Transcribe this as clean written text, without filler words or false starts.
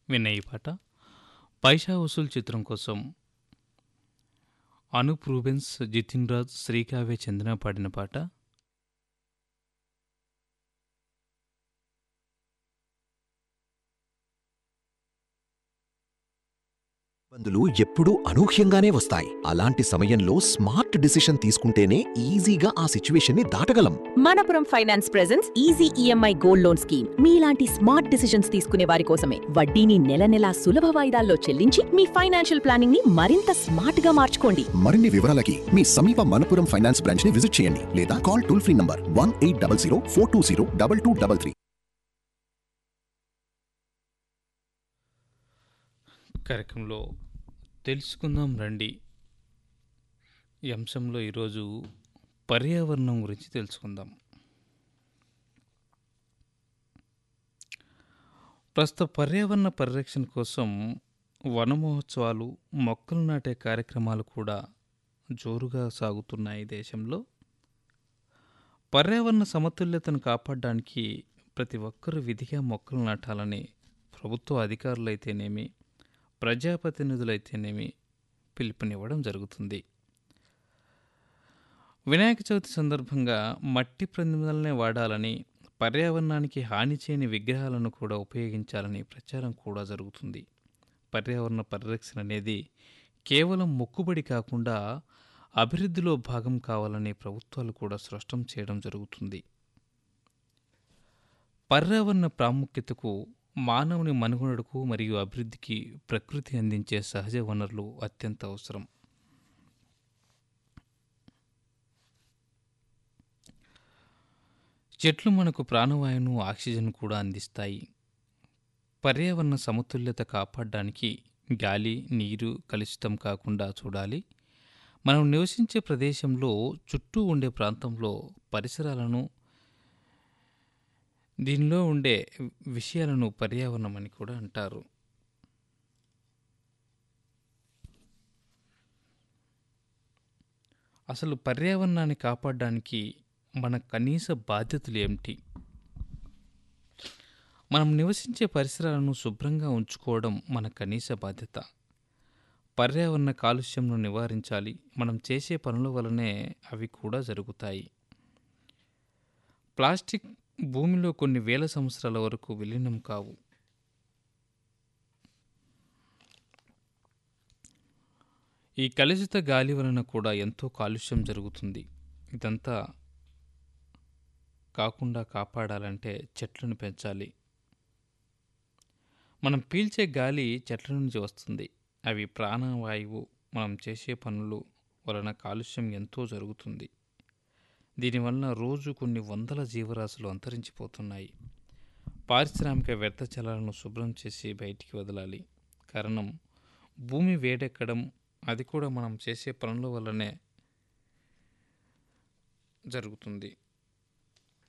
విన్న ఈ పాట పైసా వసూల్ చిత్రం కోసం అనూప్ రూబెన్స్, జితిన్ రాజ్, శ్రీకావ్య చందన పాడిన పాట. ఇబ్బందులు ఎప్పుడూ అనూహ్యంగానే వస్తాయి. అలాంటి సమయంలో స్మార్ట్ డిసిషన్ తీసుకుంటేనే ఈజీగా ఆ సిచ్యువేషన్ని దాటగలం. Manappuram finance presence easy EMI gold loan scheme మీలాంటి స్మార్ట్ డిసిషన్స్ తీసుకునే వారి కోసమే. వడ్డీని నెల నెలా సులభ వాయిదాల్లో చెల్లించి మీ ఫైనాన్షియల్ ప్లానింగ్ ని మరింత స్మార్ట్ గా మార్చుకోండి. మరిన్ని వివరాలకి మీ సమీప మనపురం ఫైనాన్స్ బ్రాంచ్ ని విజిట్ చేయండి లేదా కాల్ టోల్ ఫ్రీ నంబర్ 1800 420 2233. కార్యక్రమంలో తెలుసుకుందాం రండి. ఈ అంశంలో ఈరోజు పర్యావరణం గురించి తెలుసుకుందాం. ప్రస్తుత పర్యావరణ పరిరక్షణ కోసం వన మహోత్సవాలు, మొక్కలు నాటే కార్యక్రమాలు కూడా జోరుగా సాగుతున్నాయి దేశంలో. పర్యావరణ సమతుల్యతను కాపాడడానికి ప్రతి ఒక్కరూ విధిగా మొక్కలు నాటాలని ప్రభుత్వ అధికారులైతేనేమి, ప్రజాప్రతినిధులైతేనేమి పిలుపునివ్వడం జరుగుతుంది. వినాయక చవితి సందర్భంగా మట్టి ప్రతిమలనే వాడాలని, పర్యావరణానికి హాని చేయని విగ్రహాలను కూడా ఉపయోగించాలని ప్రచారం కూడా జరుగుతుంది. పర్యావరణ పరిరక్షణ అనేది కేవలం మొక్కుబడి కాకుండా అభివృద్ధిలో భాగం కావాలని ప్రభుత్వాలు కూడా స్పష్టం చేయడం జరుగుతుంది. పర్యావరణ ప్రాముఖ్యతకు, మానవుని మనుగడకు మరియు అభివృద్ధికి ప్రకృతి అందించే సహజ వనరులు అత్యంత అవసరం. చెట్లు మనకు ప్రాణవాయువును, ఆక్సిజన్ కూడా అందిస్తాయి. పర్యావరణ సమతుల్యత కాపాడడానికి గాలి, నీరు కలుషితం కాకుండా చూడాలి. మనం నివసించే ప్రదేశంలో, చుట్టూ ఉండే ప్రాంతంలో పరిసరాలను, దీనిలో ఉండే విషయాలను పర్యావరణం అని కూడా అంటారు. అసలు పర్యావరణాన్ని కాపాడడానికి మన కనీస బాధ్యతలు ఏమిటి? మనం నివసించే పరిసరాలను శుభ్రంగా ఉంచుకోవడం మన కనీస బాధ్యత. పర్యావరణ కాలుష్యంను నివారించాలి. మనం చేసే పనుల వలనే అవి కూడా జరుగుతాయి. ప్లాస్టిక్ భూమిలో కొన్ని వేల సంవత్సరాల వరకు విలీనం కావు. ఈ కలుషిత గాలి వలన కూడా ఎంతో కాలుష్యం జరుగుతుంది. ఇదంతా కాకుండా కాపాడాలంటే చెట్లను పెంచాలి. మనం పీల్చే గాలి చెట్ల నుంచి వస్తుంది. అవి ప్రాణవాయువు. మనం చేసే పనులు వలన కాలుష్యం ఎంతో జరుగుతుంది. దీనివలన రోజు కొన్ని వందల జీవరాశులు అంతరించిపోతున్నాయి. పారిశ్రామిక వ్యర్థ జలాలను శుభ్రం చేసి బయటికి వదలాలి. కారణం భూమి వేడెక్కడం, అది కూడా మనం చేసే పనుల వల్లనే జరుగుతుంది.